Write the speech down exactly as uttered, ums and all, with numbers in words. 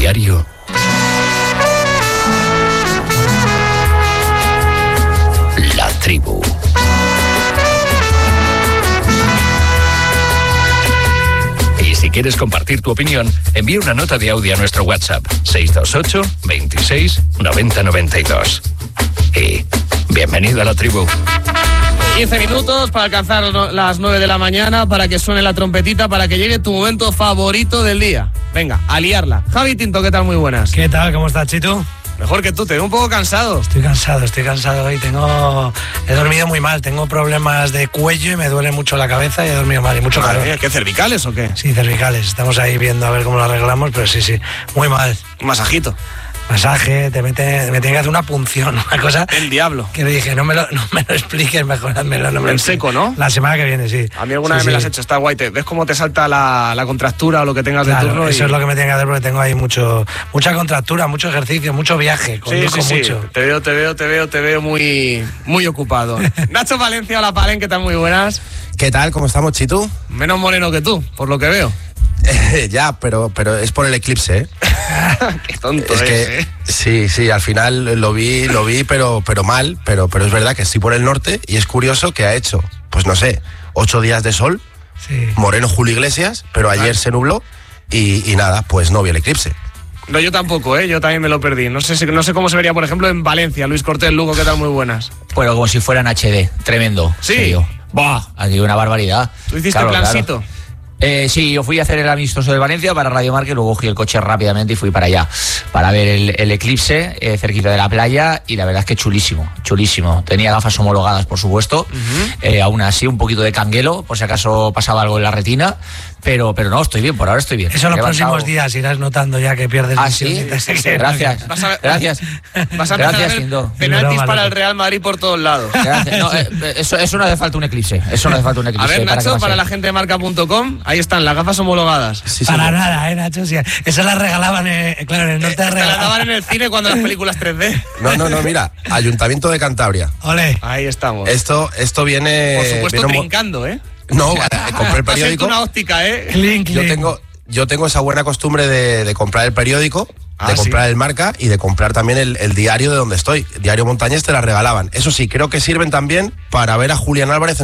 diario. La Tribu. Y si quieres compartir tu opinión, envía una nota de audio a nuestro WhatsApp seis dos ocho, veintiséis, noventa noventa y dos. Y bienvenido a La Tribu. quince minutos para alcanzar las nueve de la mañana, para que suene la trompetita, para que llegue tu momento favorito del día. Venga, a liarla. Javi Tinto, ¿qué tal? Muy buenas. ¿Qué tal? ¿Cómo estás, Chitu? Mejor que tú, te veo un poco cansado. Estoy cansado, estoy cansado hoy. Tengo... He dormido muy mal, tengo problemas de cuello y me duele mucho la cabeza y he dormido mal y mucho calor. ¿Qué, cervicales o qué? Sí, cervicales. Estamos ahí viendo a ver cómo lo arreglamos, pero sí, sí, muy mal. Un masajito. Masaje, te mete, me tiene que hacer una punción, una cosa... El diablo. Que le dije, no me lo, no me lo expliques, mejorádmelo. No me en lo seco, ¿no? La semana que viene, sí. A mí alguna sí, vez sí. me las he hecho, está guay. Te, ¿Ves cómo te salta la, la contractura o lo que tengas Claro, de turno? eso y... es lo que me tiene que hacer porque tengo ahí mucho, mucha contractura, mucho ejercicio, mucho viaje. Sí, sí, sí. Mucho. Te veo, te veo, te veo, te veo muy, muy ocupado. Nacho Valencia, hola Palen, ¿qué tal? Muy buenas. ¿Qué tal? ¿Cómo estamos, Chitu? Menos moreno que tú, por lo que veo. Eh, ya, pero, pero es por el eclipse, ¿eh? Qué tonto es es, que ¿eh? sí, sí, al final lo vi, lo vi, pero, pero mal, pero, pero es verdad que estoy por el norte y es curioso que ha hecho, pues no sé, ocho días de sol, sí. moreno Julio Iglesias, pero ayer Vale. se nubló y, y nada, pues no vi el eclipse. No, yo tampoco, ¿eh? Yo también me lo perdí. No sé, si, no sé cómo se vería, por ejemplo, en Valencia. Luis Cortés Lugo, ¿qué tal? Muy buenas. Bueno, como si fuera en H D, tremendo. Sí. Serio. Buah, ha sido una barbaridad. ¿Tú hiciste Claro, plancito? claro. Eh, sí, yo fui a hacer el amistoso de Valencia para Radio Marca y luego cogí el coche rápidamente y fui para allá para ver el, el eclipse eh, cerquita de la playa y la verdad es que chulísimo, chulísimo. Tenía gafas homologadas, por supuesto, uh-huh. eh, aún así un poquito de canguelo por si acaso pasaba algo en la retina, pero, pero no, estoy bien, por ahora estoy bien. Eso en los Levantado. próximos días irás notando ya que pierdes. Ah, sí, gracias, vas a, gracias, vas a gracias, a Indo. penaltis para el Real Madrid por todos lados. Gracias. No, eh, eso, eso no hace falta un eclipse, eso no hace falta un eclipse. A ver, Nacho, para, para la gente de marca punto com, ahí están las gafas homologadas. Sí, para señor. nada, eh, Nacho. Sí, esas las regalaban, eh, claro, en el norte. Eh, regalaban. las daban en el cine cuando las películas tres D. No, no, no, mira, Ayuntamiento de Cantabria. Ole. Ahí estamos. Esto, esto viene... Por supuesto, viene trincando, ¿eh? No, compré el periódico. una óptica, ¿eh? Clean, clean. Yo tengo, yo tengo esa buena costumbre de, de comprar el periódico, Ah, de comprar ¿sí? el Marca y de comprar también el, el diario de donde estoy. Diario Montañés te la regalaban. Eso sí, creo que sirven también para ver a Julián Álvarez